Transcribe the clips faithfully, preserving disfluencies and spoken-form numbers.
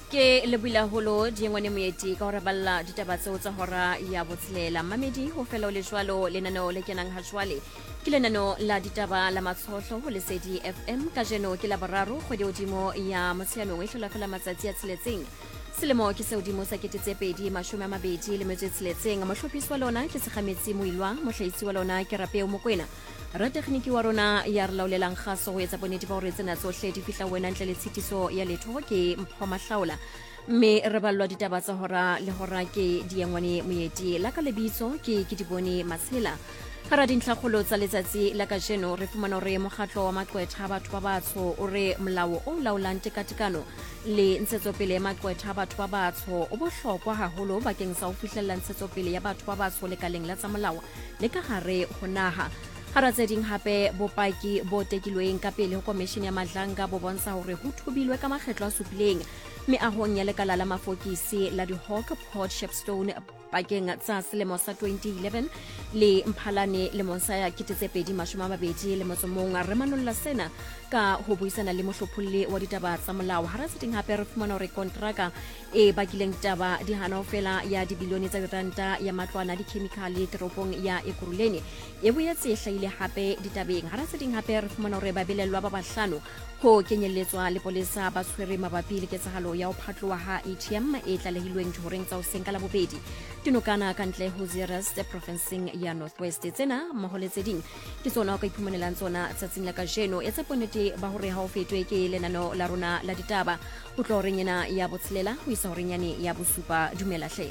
ke lebila holo diengwane moeti ka hore balla ditaba tseo tsa hora ya botshelela mamedi ho fela le jwalo lenano le kenang ha jwale ke lenano la ditaba la matshohlo ho Lesedi F M ka jeno ke la boraro kgwedi hodimo ya motsheanong e hlola fela matsatsi a tsheletseng selemo ke seudimo sa ketetse pedi mashome a mabedi le metso e tsheletseng mohlopisi wa lona ke sekgametsi moilwa mohlahisi wa lona ke Rapeo Mokoena ra tekniki wa rona ya re laolelang kgaso ho etsa bonnete ba hore tsena tsohle di fihla wena ntle le tshitiso ya letho ke Mpho Mahlaola mme re ballwa ditaba tsa hora le hora ke diengwane moeti la ka lebitso ke ke di bone Masela hara dintlhakgolo tsa letsatsi la kajeno re fumana hore mokgatlo wa maqwetha batho ba batsho o re molao o laolang tekatekano le ntshetsopele ya maqwetha batho ba batsho o bohlokwa haholo bakeng sa ho fihlella ntshetsopele ya batho ba batsho lekaleng la tsa molao le ka hare ho naha hara tse ding hape bopaki bo tekilweng ka pele ho komishene ya madlanga bo bontsha hore ho thubilwe ka makgetlo a supileng meahong ya lekala la mafokisi la di-Hawke Port Shepstone pakeng tsa selemo sa twenty eleven le Mphalane lemong sa ketetse pedi mashome a mabedi le motso mong re manolla sena ka ho buisana le mohlopholli wa ditaba tsa molao hara tse ding hape re fumana hore kontraka e bakileng ditaba di hana ho fela ya dibilione tsa diranta ya matlwana di chemicale teropong ya Ekurhuleni e boetse e hlahile hape ditabeng hara tse ding hape re fumana hore babelellwa ba bahlano ho kenyelletswa le polisa ba tshwere mabapi le ketsahalo ya ho phatloha ha A T M e tlalehilweng dihoreng tsa hoseng ka labobedi dinokana ka ntle ho Zeerust provinceng ya North West tsena mmoho le tse ding ke tsona o ka iphumanelang tsona tsatsing la kajeno e tsa ponete ba hore ha o fetwe ke lenano la rona la ditaba ho tlo renyena ya botshelela ho isa horenyane ya bosupa dumela hle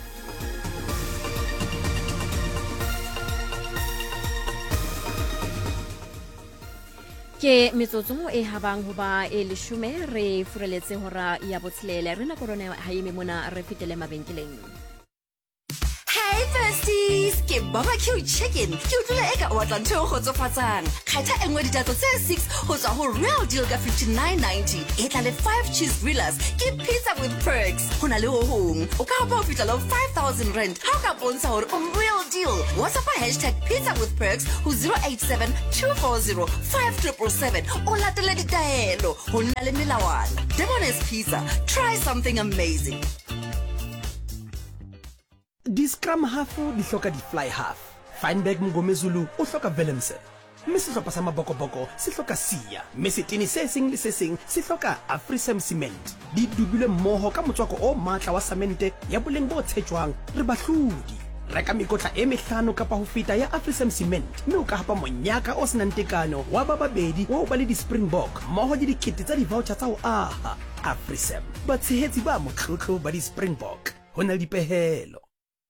ke metsotso e habang hoba e leshume re fureletse hora ya botshelela re na korona ha eme mona re fitele mabenkeleng. Hey besties, ke barbecue chicken. Ke utlwile eka o batla ntho e kgotsofatsang. Kgetha e nngwe ditatso tse six ho tswa ho Real Deal ka fifty-nine ninety. E tla le five cheese grillers ke pizza with perks. Ho na le ho hong. O ka hapa ho fihla lo five thousand rand. Ha o ka bontsha hore o Real Deal. WhatsApp hashtag pizza with perks ho zero eight seven two four zero five seven seven. O latele ditaelo. Ho na le melawana. Demones Pizza. Try something amazing. Di scrum half di hloka di fly half. Feinberg Mngomezulu o hloka Willemse. Mme sehlopha sa mabokoboko se hloka Sia. Mme setene se seng le se seng se hloka Afrisam Cement. Di dubile mmoho ka motswako o matla wa samente ya boleng bo tshetjwang re bahlodi. Reka mekotla e mehlano kapa ho feta ya Afrisam Cement. Mme o ka hapa monyaka o senang tekano wa ba babedi wa o ba le di Springbok. Mmoho le dikete tsa di voucher tsa ho aha. Afrisam. Batshehetsi ba motlotlo ba di Springbok. Ho na le dipehelo.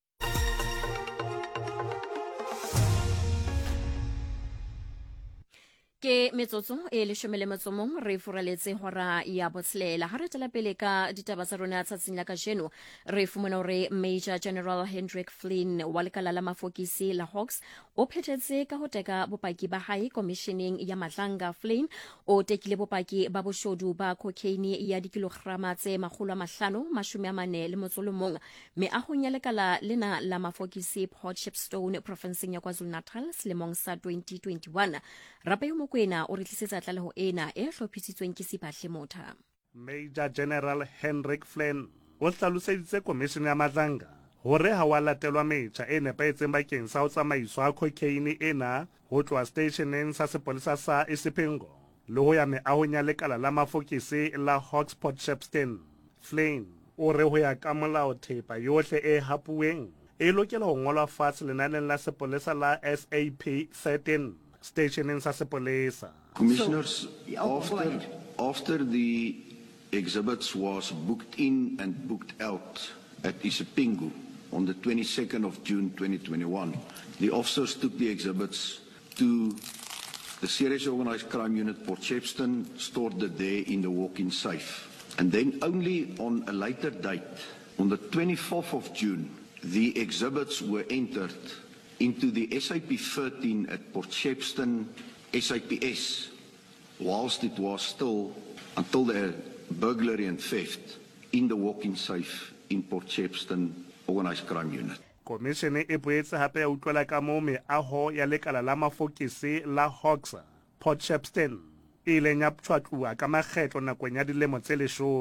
ke metsotso e leshome le motsomong re furaletse hora ya botshelela ha re tla pele ka ditaba tsa rona tsatsing la kajeno re fumana hore Major General Hendrik Flynn wa lekala la mafokisi la Hawks o phethetse ka ho teka bopaki ba hae komisheneng ya madlanga. Flynn o tekile bopaki ba boshodu ba cocaine ya dikilograma tse makgolo a mahlano mashome a mane le motsolomong meahong ya lekala lena la mafokisi Port Shepstone provinceng ya KwaZulu-Natal selemong sa twenty twenty-one. Rapeo Mokoena o re tlisetsa tlaleho ena e hlophisitsweng ke Sibahle Motha. Major General Hendrik Flynn o hlaloseditse komishene ya madlanga hore ha wa latelwa metjha e nepahetseng bakeng sa ho tsamaiswa cocaine ena ho tloha stationeng sa sepolesa sa Isipingo le ho ya meahong ya lekala la mafokisi la Hawks Port Shepstone. Flynn o re ho ya ka molao thepa yohle e hapuweng e lokela ho ngolwa fatshe lenaneng la sepolesa la S A P thirteen stationing sa sepolesa. Commissioners, after, after the exhibits was booked in and booked out at Isipingo on the twenty-second of June twenty twenty-one, the officers took the exhibits to the Serious Organised Crime Unit Port Shepstone, stored it there in the walk-in safe. And then only on a later date, on the twenty-fourth of June, the exhibits were entered into the S A P thirteen at Port Shepstone S A P S, whilst it was still, until the burglary and theft, in the walk-in safe in Port Shepstone Organised Crime Unit. Komishene e boetse hape ya utlwela ka moo meaho ya lekala la mafokisi la Hawks Port Shepstone e ileng ya ptjhwatluwa ka makgetlo nakong ya dilemo tse leshome.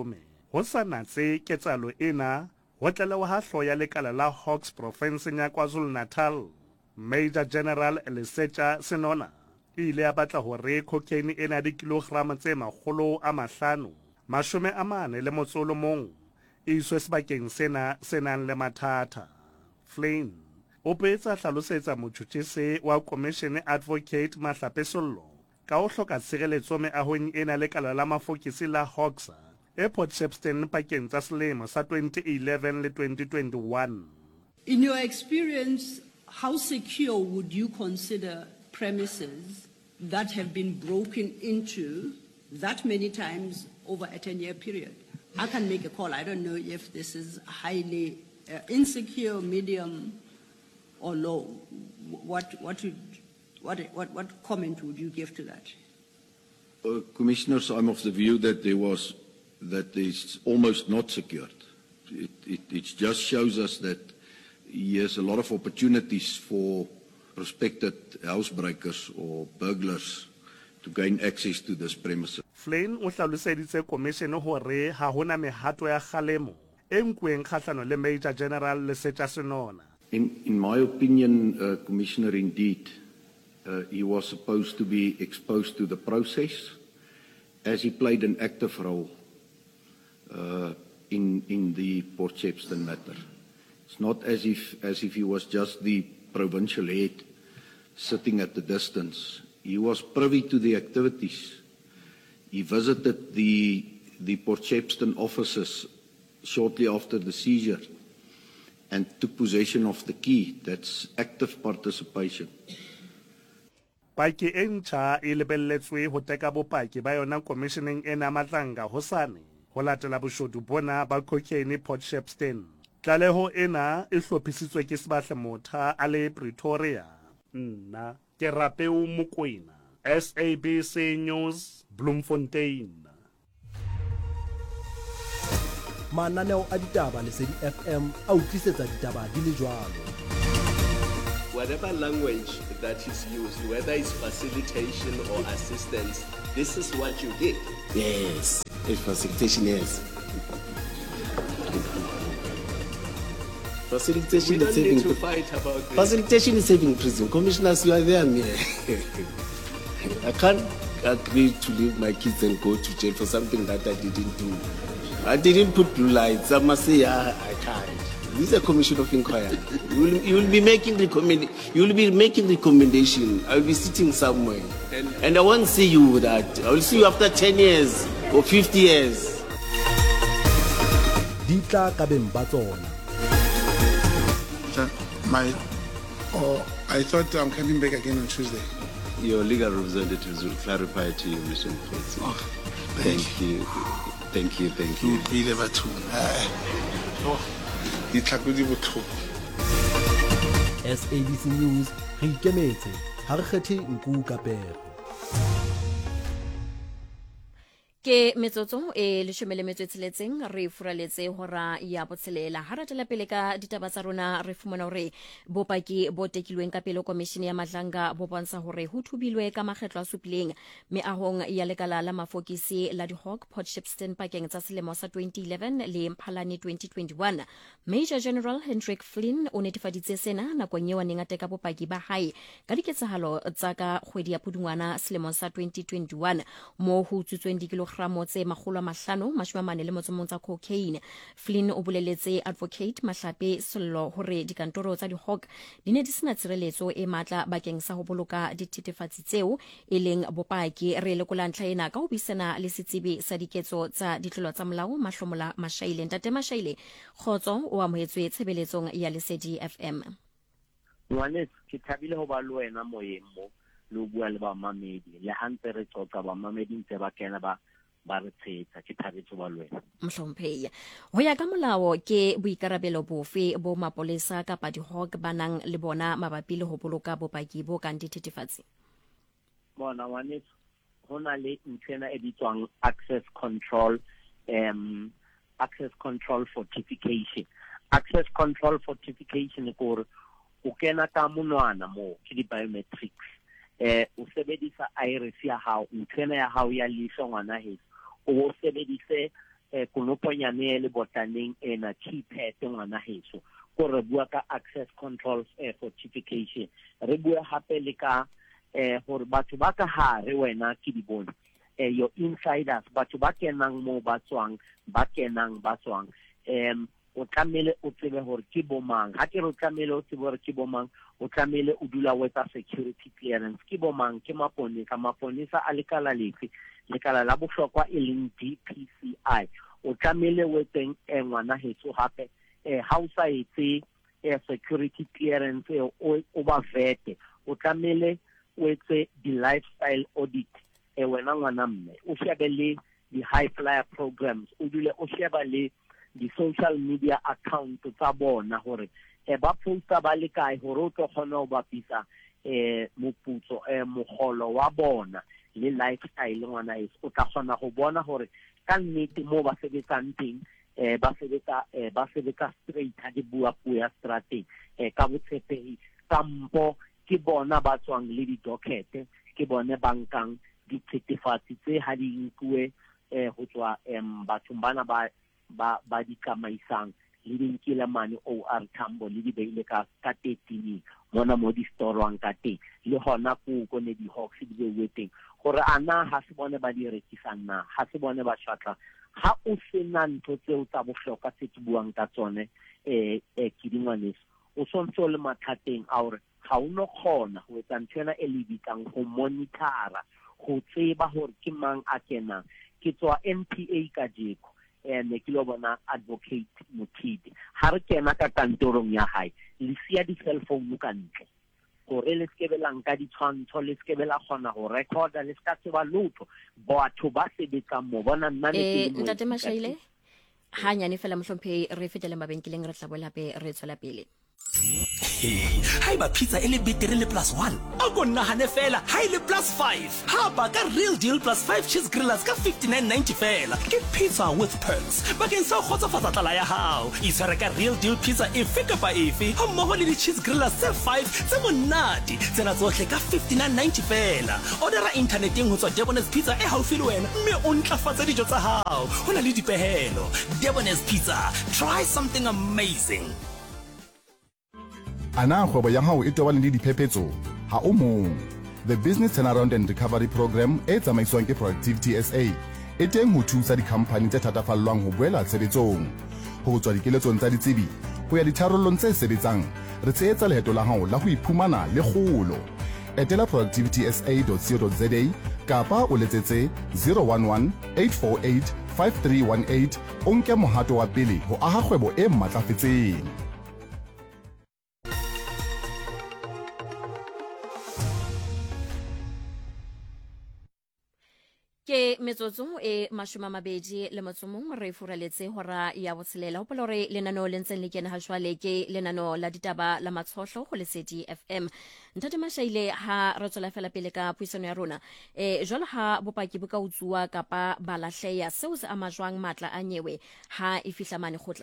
ho sa natse ketsalo ena ho tlalewa ha hloho ya lekala la Hawks provinseng ya KwaZulu-Natal Major General Lesetja Senona ile ya batla hore cocaine ena di kilograma tse makgolo a mahlano mashome a mane le motsolo mong e iswe sebakeng sena senang le mathata. Flynn o petsa hlalosetsa motjhutjhisi wa Commission Advocate Mahlape Sollo ka ho hloka tshireletso meahong ena lekala la mafokisi la Hawks e Port Shepstone pakeng tsa selemo sa twenty eleven le twenty twenty-one. In your experience, how secure would you consider premises that have been broken into that many times over a ten-year period? I can make a call. I don't know if this is highly uh, insecure, medium, or low. What what would what what what comment would you give to that? Uh, Commissioners, I'm of the view that there was that it's almost not secured. It, it, it just shows us that there's a lot of opportunities for prospected housebreakers or burglars to gain access to this premises. Flynn o hlaloseditse commission hore ha hona mehato ya kgalemo e nkueng kgahlano le Major General Lesetja Senona. In, in my opinion, uh, Commissioner, indeed, uh, he was supposed to be exposed to the process as he played an active role uh, in, in the Port Shepstone matter. It's not as if, as if he was just the provincial head sitting at the distance. He was privy to the activities. He visited the, the Port Shepstone offices shortly after the seizure and took possession of the key. That's active participation. Paki e ntjha e lebelletswe ho teka bopaki ba yona commissioning ena matlanga hosane ho latela boshodu bona ba cocaine Port Shepstone. Tlaleho ena e hlophisitswe ke Sebahle Motha a le Pretoria. Nna ke Rapeu Mokoena, S A B C News, Bloemfontein. Mananeo a ditaba le Lesedi F M a utlwisetsa ditaba di le jwalo. Whatever language that is used, whether it's facilitation or assistance, this is what you did. Yes, it's facilitation, yes. Facilitation We don't is need saving to fight about this. Facilitation is saving prison. Commissioners, you are there, me. I can't agree to leave my kids and go to jail for something that I didn't do. I didn't put blue lights. I must say, I, I can't. This is a commission of inquiry. You will, you will be making recommend. You will be making recommendation. I will be sitting somewhere, and, and I won't see you with that. I will see you after ten years or fifty years. Ditla ka beng ba tsona. My, oh, I thought I'm coming back again on Tuesday. Your legal representatives will clarify to you, Mister Mfetsi. Oh, thank, thank you. Thank you, thank you. Be the batu. Oh, di tlhakodi botlhoko. S A B C News re ikemetse ha re kgethe nku ka pego. Ke metsotso e leshome le metso e tsheletseng re furaletse hora ya botshelela ha ratela pele ka ditaba tsa rona re fumana hore bopaki bo tekilweng ka pele komishene ya Madlanga bo bontsha hore ho thubilwe ka makgetlo a supileng meahong ya lekala la mafokisi la di-Hawk Port Shepstone pakeng tsa selemo sa twenty eleven le Mphalane twenty twenty-one. Major General Hendrik Flynn o netefaditse sena nakong eo a neng a teka bopaki ba hae ka diketsahalo tsa ka kgwedi ya Pudungwana selemo sa twenty twenty-one mo ho tsutsweng dikilogramo tse makgolo a mahlano mashome a mane le motso mong tsa cocaine. Flynn o boleletse Advocate Mahlape Sollo hore dikantoro tsa di-Hawk di ne di sena tshireletso e matla bakeng sa ho boloka dithethefatsi tseo e leng bopaki. Re lekola ntlha ena ka ho buisana le setsebi sa diketso tsa ditlolo tsa molao Mahlomola Mashaile. Ntate Mashaile, kgotso o amohetswe tshebeletsong ya Lesedi F M. Ngwane ke thabile ho ba le wena moyeng mo le bua le ba mamedi le hantse re tsotsa ba mamedi ntse ba kena ba ba re tsetsa ke thabetse ba le wena. Mhlompheya ho ya ka molao ke boikarabelo bofe bo mapolesa kapa di-Hawk banang le bona mabapi le ho boloka bopaki bo kang dithethefatsi? Bona ngwane hona le ntsena e bitswang access control um access control fortification. Access control fortification ko o kena ka monwana mo ke di biometrics. Eh o sebedisa iris ya hao, ntsena ya hao ya leihlo ngwana he. O sebedise eh konoponyane le botaneng ena keypad ngwana heso go re bua ka access control eh, fortification re bua hape le ka eh gore batho ba ka hare wena ke di bone eh your insiders batho ba kenang mo ba tswang ba kenang ba tswang em o tlamele o tsebe gore ke bomang ha ke re o tlamele o tsebe gore ke bomang o tlamele o dula wetsa security clearance ke bomang ke maponesa maponesa a lekala lefe lekala la bohlokwa e leng D P C I o tlamele wetseng e ngwana heso hape eh ha o sa etse eh, security clearance o o ba vete o tlamele wetse di lifestyle audit e wena ngwana mme o shebele di high flyer programs o dule o shebele di social media account tsa bona hore e ba posta ba le kae hore o tlo kgona go bapisa eh moputso eh mogolo wa bona le lifestyle ngwana is o tla kgona go bona hore ka nnete mo ba sebetsang teng eh ba sebetsa eh ba sebetsa straight ha di bua puya strategy eh ka botshepehi kampo ke bona ba tswang le di docket ke bone bankang di certificates tse ha di nkwe eh ho tswa em bathong bana ba ba ba di kamaisang le dinkile mane O R Tambo le di beile ka ka thirteen mona mo di storewang ka teng le hona ku ko ne di Hawks di be weteng gore ana ha se bone ba di rekisang na ha se bone ba tshwatla ha o sena ntho tseo tsa bohloka se ke buang ka tsone eh eh ke dingwaneso o sontso le mathateng a hore ha o no khona ho etsa ntshena e le bitang go monitora go tseba hore ke mang a kenang ke tswa N P A ka jeko and ke lo bona advocate Mothidi ha re kena ka kantorong ya hae le sia di cell phone ka ntle gore le skebelang ka di tshwantsho le skebela gona go recorda le ska tseba lotho batho ba sebetsang mo bona nna ne ke mo ntate Mashaile ha nyane fela mohlomphe re fetele mabenkeleng re tlabola pe re tswela pele Hey, hai ba pizza ele betere le plus one. A go nahane fela, hai le plus five. Ha ba ka real deal plus five cheese grillers ka fifty-nine ninety fela. Ke pizza with perks. Ba ke nsa khotsa fatsa tlala ya hao. Isere ka real deal pizza efe kapa efe. Ha mmoho le di cheese grillers tse five tse monate. Tsena tsohle ka fifty-nine ninety fela. Ordera interneteng ho tswa Debona's Pizza e haufi le wena. Mme o ntlafatsa dijo tsa hao. Hona le dipehelo. Debona's Pizza. Try something amazing. Ana kgwebo ya hao e tobane le diphephetso ha o mong. The Business Turnaround and Recovery Program e tsamaiswang ke Productivity S A e teng ho thusa dikhampani tse thatafallwang ho boela tshebetsong. Ho tswa dikeletsong tsa ditsebi ho ya ditharollong tse sebetsang, re tshehetsa leheto la hao la ho iphumana le kgolo. Etela productivity s a dot co dot z a kapa o letsetse zero one one eight four eight five three one eight o nke mohato wa pele ho aha kgwebo e matlafetseng. ke metsotso e mashoma mabedi le motsomong re furaletse hora ya botshelela hopola re lenano le ntseng le kena ha jwale ke lenano la ditaba la matshohlo go Lesedi F M. Ntate Mashaile ha re tswela fela pele ka puisano ya rona e jwale ha bopaki bo ka utsuwa kapa balahleya seo se amajwang matla a nyewe ha e fihla mane khotla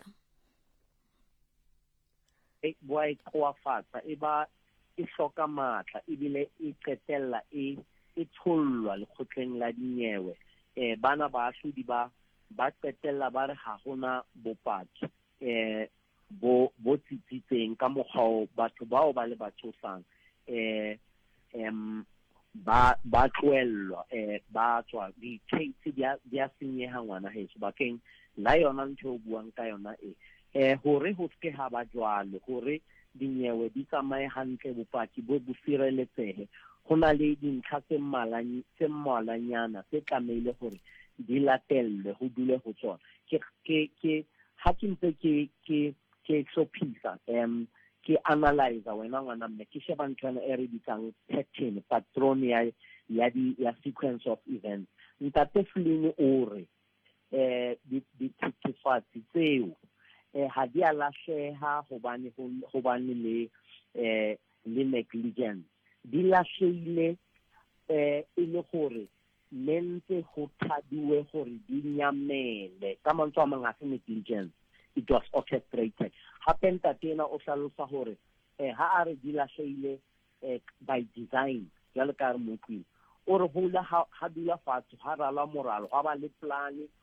e boa e khoafatsa e ba e hloka matla e bile e qetella e e tshollwa le khotleng la dinyewe eh bana ba hlodi ba ba qetella ba re ha hona bopaki eh bo bo tsitsitseng ka mogao batho bao ba le batsosang eh em ba ba tloellwa eh ba tswa di case dia dia senyeha ngwana heso bakeng la yona ntho o buang ka yona e eh hore ho ske ha ba jwalo hore dinyewe di tsamaye hantle bopaki bo bo sireletsehe hona le dintlha tse mmalanya tse mmalanyana tse tlamehile hore di latelle ho dule ho tsona ke ke ke ha ke ntse ke ke ke sophisa em ke analyze wena ngwana mme ke sheba ntwana e re ditang pattern pattern ya ya di ya sequence of events ntate Flini o re eh di di tsifati tseo eh ha di alahleha hobane hobane le eh le negligence di lahlehile eh e le gore mente go thadiwe gore di nyamele ka mantswe a mangata negligence it was orchestrated hapenta tena o hlalosa gore eh ha are di lahlehile eh by design jalo ka re motho o re hola ha dula fatshe ha rala moralo ha ba le plan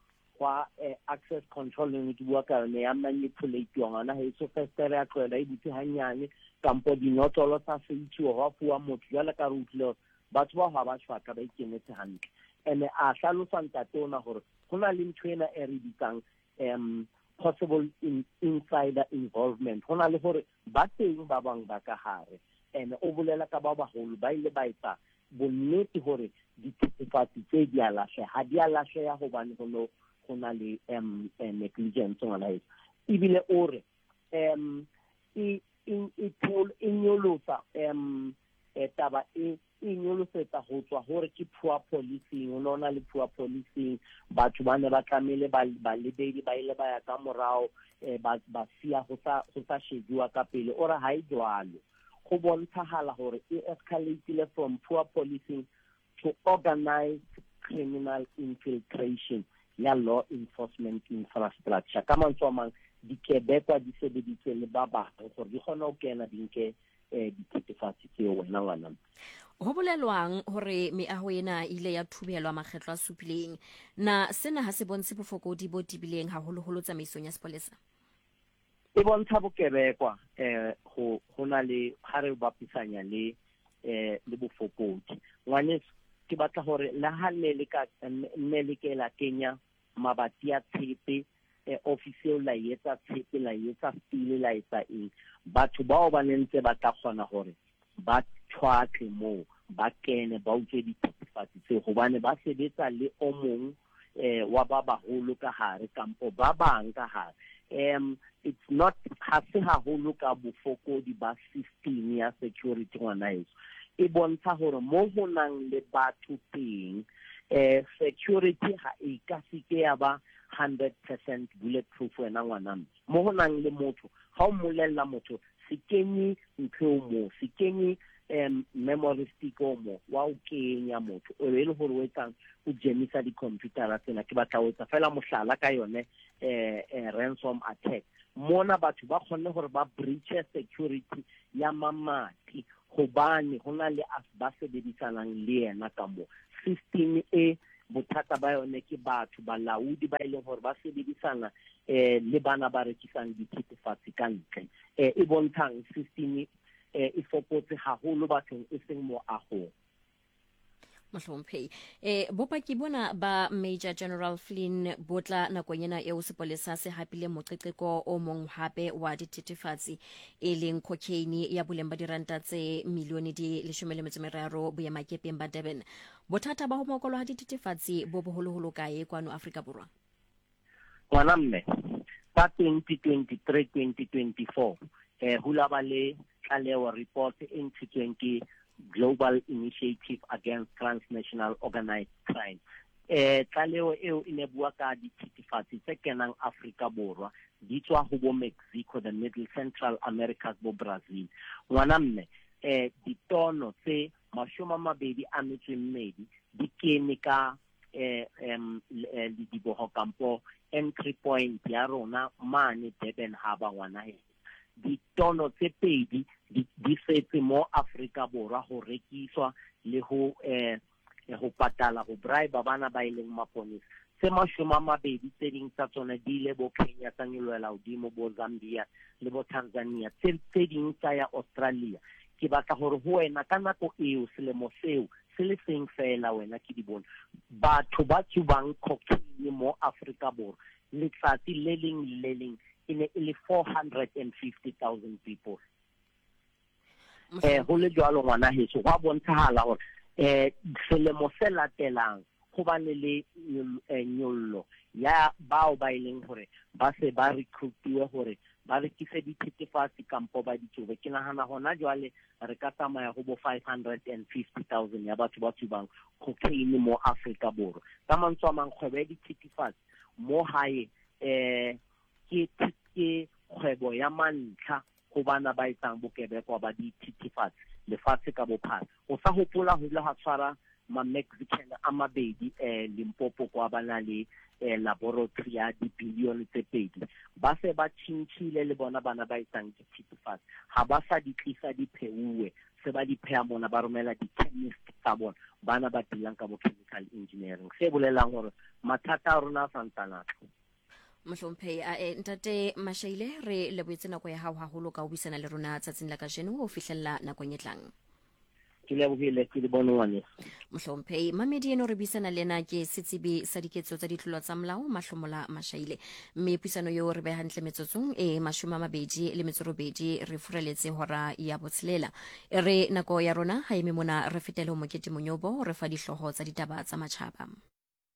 mekgwa eh, access control ne ke bua ka yone ya manipulate ngwana he so festere ya tloela e butse hanyane kampo dinotlolo tsa seithiwa wa fuwa motho jwale ka re utlile batho ba ha ba tshwaka ba ikemetse hantle ene a hlalosa ntatona hore hona le ntwena e re bitsang um possible in, insider involvement hona le hore ba teng ba bang ba ka hare ene o bolela ka ba baholo ba ile ba etsa bonnete hore dithethefatsi tse di alashe ha di alashe ya hobane hono hona le um negligence ngwana heso ibile ore um i in inyolosa um etaba e inyolosetsa ho tswa hore ke poor policing o nona le poor policing batho ba ne ba tlamele ba ba lebedi ba ile ba ya ka morao ba ba sia ho sa ho sa shejwa ka pele ora ha e jwalo go bontshahala hore e escalated from poor policing to organized criminal infiltration ya law enforcement infrastructure ka mantswe a mang dikebekwa di sebeditswe le ba bang gore di kgona ho kena dinke eh dithethefatsi tseo wena ngwana ho bolelwang hore meaho ena ile ya thubelwa makgetlo a supileng na sena ha se bontshe bofokodi bo tibileng haholoholo tsamaisong ya sepolesa e bontsha bokebekwa eh go hona le hare bapisanya le eh le bofokodi ngwane ke batla hore la ha le le ka nne le ke la Kenya mabati a tshepe eh official la yetsa tshepe la yetsa stile la etsa eng batho bao ba nentse ba tla kgona hore ba tshwake mo ba kene ba utse dithethefatsi tse hobane ba sebetsa le o mong eh wa ba baholo ka hare kampo ba bang ka hare um it's not ha se haholo ka bofokodi ba system ya security ngwana heso e bontsha hore mo ho nang le batho teng eh security ha e ka sike ya ba one hundred percent bulletproof wena ngwana mo ho nang le motho ha o molella motho se kenye ntho mo se kenye um memory stick o mo wa o kenya motho o le hore o etsang o jemisa di computer tsena ke batla o etsa fela mohlala ka yone eh ransom attack mona batho ba khonne hore ba breach security ya mamati hobane hona le as ba sebedisanang le yena ka mo system e bothata ba yone ke batho ba laudi ba ile hore ba sebedisana eh le bana ba rekisang dithethefatsi ka ntle eh e bontang system eh e fokotse haholo bathong e seng mo aho Mohlomphei eh bopa ke bona ba Major General Flynn botla nakonyena eo sepolesa se hapile moqeqeko o mong hape wa dithethefatsi e leng cocaine ya boleng ba diranta tse milione di thirty boemakepeng ba Durban bothata ba ho mokolo ha dithethefatsi bo boholoholo kae kwano Afrika Borwa wana mme ba twenty twenty-three twenty twenty-four eh hula bale tlalewa report e ntshitsweng ke Global Initiative Against Transnational Organized Crime. Eh tlalewa eo ine bua ka dithethefatsi tse kenang Afrika Borwa di tswa ho bo Mexico, the Middle Central Americas, bo Brazil. Ngwana mme eh ditono tse mashoma mabedi a metso mmedi di kene ka eh em di boho kampo entry point ya rona mane Durban Harbour ngwana he ditono tse pedi di setse mo Afrika Borwa ho rekiswa le ho eh ho patala ho bribe bana ba ileng maponisa se mashoma mabedi tse ding tsa tsona di le bo Kenya tsa nyolwela hodimo bo Zambia le bo Tanzania tse tse ding tsa ya Australia ke batla hore ho wena ka nako eo selemo seo se le seng fela wena ke di bona batho ba tsubang cocaine mo Afrika Borwa letsatsi le leng le leng ine ile four hundred fifty thousand people eh ho le jwalo ngwana heso wa bontshahala hore eh selemo se latelang go bane le nyollo ya bao ba ileng hore ba se ba recruitiwe hore ba rekise dithethefatsi kampo ba ditsobe ke nahana hona jwale re ka tsamaya go bo five hundred fifty thousand ya batho ba tsubang cocaine mo Afrika Borwa ka mantswe a mang kgwebo ya dithethefatsi mo hae eh ke ke kgwebo ya mantlha go bana ba etsang bokebekwa ba dithethefatsi lefatshe ka bophara o sa hopola ho le ha tshwara ma Mexican a mabedi eh Limpopo kwa bana le eh, laboratory ya di billion tse pedi ba se ba tshintshile le bona bana ba etsang dithethefatsi ha ba sa di tlisa di pheuwe se ba di phea mona ba romela di chemist tsa bona bana ba dilang ka bo chemical engineering se bolelang hore mathata a rona a santsana mohlomphei a e ntate Mashaile re leboetse nako ya hao haholo ka ho buisana le rona tsatsing la kajeno ho fihlella nakong e tlang. ke lebogile ke di bone ngwane mohlomphei mamedi eno re buisana le ena ke setsibi sa diketso tsa ditlolo tsa molao Mahlomola Mashaile mme puisano yo re be hantle metsotsong e mashome a mabedi le metso robedi re fureletse hora ya botshelela e re nako ya rona ha eme mona re fetele ho mokete monyobo re fa dihloho tsa ditaba tsa matjhaba.